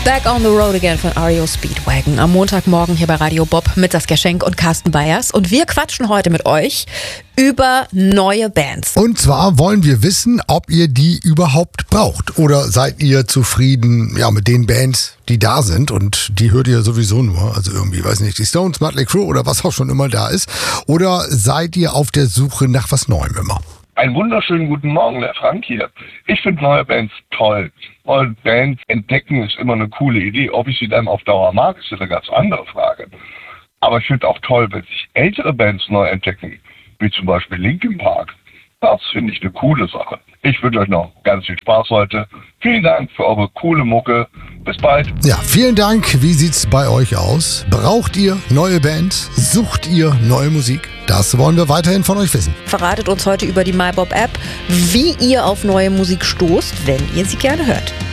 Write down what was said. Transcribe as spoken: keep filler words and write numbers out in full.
Back on the Road Again von R E O Speedwagon. Am Montagmorgen hier bei Radio Bob mit Saskia Schenk und Carsten Bayers. Und wir quatschen heute mit euch über neue Bands. Und zwar wollen wir wissen, ob ihr die überhaupt braucht. Oder seid ihr zufrieden ja, mit den Bands, die da sind? Und die hört ihr sowieso nur. Also irgendwie, weiß nicht, die Stones, Mötley Crüe oder was auch schon immer da ist. Oder seid ihr auf der Suche nach was Neuem immer? Einen wunderschönen guten Morgen, der Frank hier. Ich finde neue Bands toll. Und Bands entdecken ist immer eine coole Idee. Ob ich sie dann auf Dauer mag, ist eine ganz andere Frage. Aber ich finde auch toll, wenn sich ältere Bands neu entdecken, wie zum Beispiel Linkin Park. Das finde ich eine coole Sache. Ich wünsche euch noch ganz viel Spaß heute. Vielen Dank für eure coole Mucke. Bis bald. Ja, vielen Dank. Wie sieht's bei euch aus? Braucht ihr neue Bands? Sucht ihr neue Musik? Das wollen wir weiterhin von euch wissen. Verratet uns heute über die MyBob-App, wie ihr auf neue Musik stoßt, wenn ihr sie gerne hört.